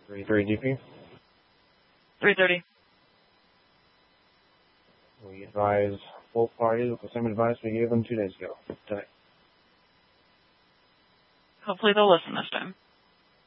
3:30 DP. 3:30. We advise both parties with the same advice we gave them 2 days ago. Today. Hopefully they'll listen this time.